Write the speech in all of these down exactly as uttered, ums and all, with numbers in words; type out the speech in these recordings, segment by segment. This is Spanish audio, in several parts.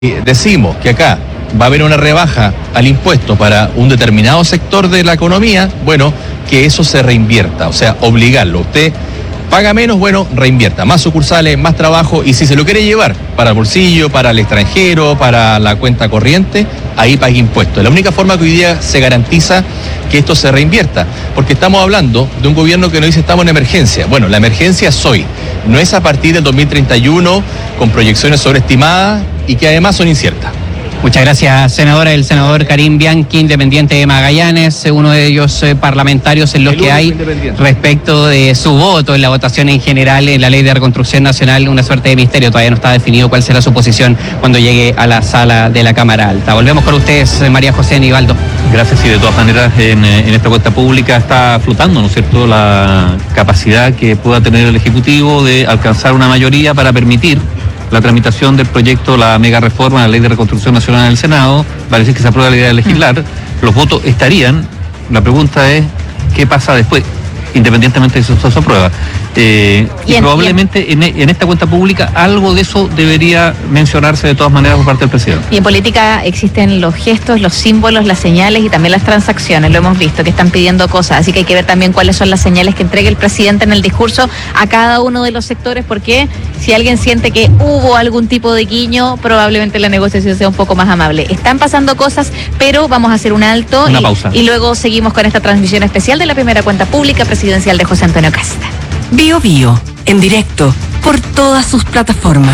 decimos que acá va a haber una rebaja al impuesto para un determinado sector de la economía, bueno, que eso se reinvierta, o sea, obligarlo. Usted paga menos, bueno, reinvierta, más sucursales, más trabajo, y si se lo quiere llevar para el bolsillo, para el extranjero, para la cuenta corriente, ahí pague impuestos. La única forma que hoy día se garantiza que esto se reinvierta, porque estamos hablando de un gobierno que nos dice estamos en emergencia. Bueno, la emergencia es hoy, no es a partir del dos mil treinta y uno con proyecciones sobreestimadas y que además son inciertas. Muchas gracias, senadora. El senador Karim Bianchi, independiente de Magallanes, uno de ellos eh, parlamentarios en los que hay respecto de su voto en la votación en general en la Ley de Reconstrucción Nacional, una suerte de misterio. Todavía no está definido cuál será su posición cuando llegue a la sala de la Cámara Alta. Volvemos con ustedes, María José Nivaldo. Gracias, y de todas maneras en, en esta cuenta pública está flotando, ¿no es cierto?, la capacidad que pueda tener el Ejecutivo de alcanzar una mayoría para permitir la tramitación del proyecto, la mega reforma de la Ley de Reconstrucción Nacional en el Senado. Parece que se aprueba la idea de legislar, los votos estarían. La pregunta es, ¿qué pasa después? Independientemente de si eso se aprueba. Eh, y probablemente en, en esta cuenta pública algo de eso debería mencionarse de todas maneras por parte del presidente. Y en política existen los gestos, los símbolos, las señales y también las transacciones, lo hemos visto, que están pidiendo cosas, así que hay que ver también cuáles son las señales que entregue el presidente en el discurso a cada uno de los sectores, porque si alguien siente que hubo algún tipo de guiño, probablemente la negociación sea un poco más amable. Están pasando cosas, pero vamos a hacer un alto Una y, pausa. y luego seguimos con esta transmisión especial de la primera cuenta pública presidencial de José Antonio Casta. Bio Bio, en directo, por todas sus plataformas.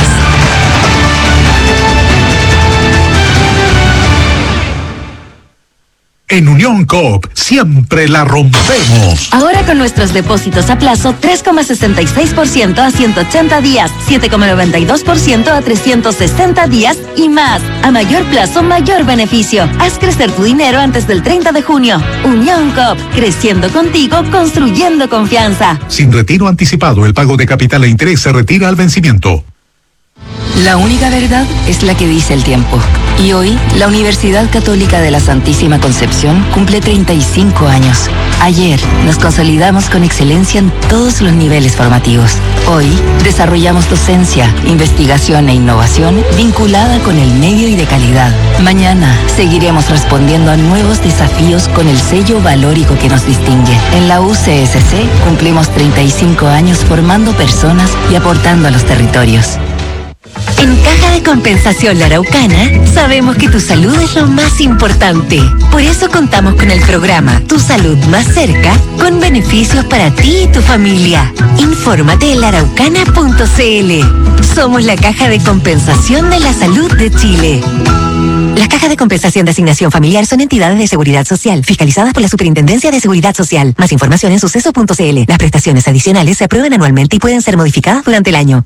En Unión Coop siempre la rompemos. Ahora con nuestros depósitos a plazo, tres coma sesenta y seis por ciento a ciento ochenta días, siete coma noventa y dos por ciento a trescientos sesenta días y más. A mayor plazo, mayor beneficio. Haz crecer tu dinero antes del treinta de junio. Unión Coop, creciendo contigo, construyendo confianza. Sin retiro anticipado, el pago de capital e interés se retira al vencimiento. La única verdad es la que dice el tiempo. Y hoy, la Universidad Católica de la Santísima Concepción cumple treinta y cinco años. Ayer, nos consolidamos con excelencia en todos los niveles formativos. Hoy, desarrollamos docencia, investigación e innovación vinculada con el medio y de calidad. Mañana, seguiremos respondiendo a nuevos desafíos con el sello valórico que nos distingue. En la U C S C, cumplimos treinta y cinco años formando personas y aportando a los territorios. En Caja de Compensación La Araucana, sabemos que tu salud es lo más importante. Por eso contamos con el programa Tu Salud Más Cerca, con beneficios para ti y tu familia. Infórmate en la araucana punto c l. Somos la Caja de Compensación de la Salud de Chile. Las cajas de compensación de asignación familiar son entidades de seguridad social, fiscalizadas por la Superintendencia de Seguridad Social. Más información en suceso punto c l. Las prestaciones adicionales se aprueban anualmente y pueden ser modificadas durante el año.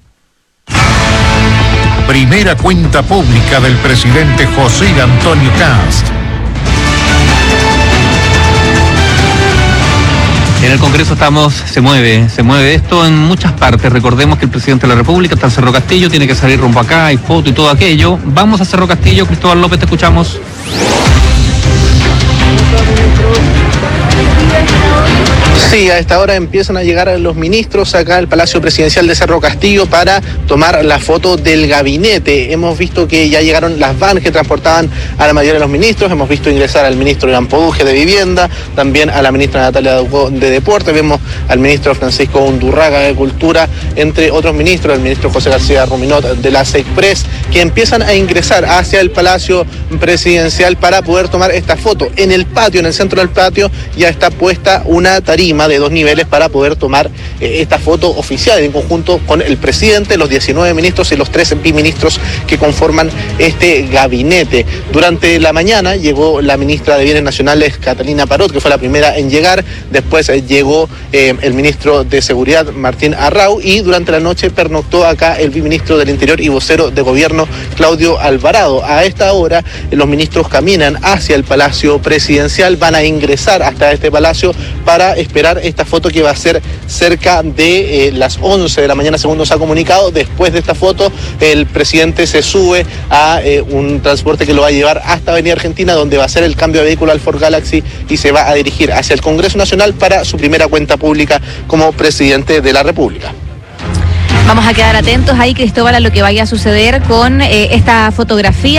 Primera cuenta pública del presidente José Antonio Cast. En el Congreso estamos, se mueve, se mueve esto en muchas partes. Recordemos que el presidente de la República está en Cerro Castillo, tiene que salir rumbo acá, hay foto y todo aquello. Vamos a Cerro Castillo, Cristóbal López, te escuchamos. Sí, a esta hora empiezan a llegar los ministros acá al Palacio Presidencial de Cerro Castillo para tomar la foto del gabinete. Hemos visto que ya llegaron las vans que transportaban a la mayoría de los ministros. Hemos visto ingresar al ministro Iván Poduje de Vivienda, también a la ministra Natalia Ducó de Deporte. Vemos al ministro Francisco Undurraga de Cultura, entre otros ministros, el ministro José García Ruminot de la SECPRES, que empiezan a ingresar hacia el Palacio Presidencial para poder tomar esta foto. En el patio, en el centro del patio, ya está puesta una tarima de dos niveles para poder tomar eh, esta foto oficial en conjunto con el presidente, los diecinueve ministros y los tres biministros que conforman este gabinete. Durante la mañana llegó la ministra de Bienes Nacionales, Catalina Parot, que fue la primera en llegar. Después eh, llegó eh, el ministro de Seguridad, Martín Arrau, y durante la noche pernoctó acá el biministro del Interior y vocero de Gobierno, Claudio Alvarado. A esta hora eh, los ministros caminan hacia el Palacio Presidencial, van a ingresar hasta este palacio para esperar esta foto que va a ser cerca de eh, las once de la mañana, según nos ha comunicado. Después de esta foto, el presidente se sube a eh, un transporte que lo va a llevar hasta Avenida Argentina, donde va a hacer el cambio de vehículo al Ford Galaxy y se va a dirigir hacia el Congreso Nacional para su primera cuenta pública como presidente de la República. Vamos a quedar atentos ahí, Cristóbal, a lo que vaya a suceder con eh, esta fotografía.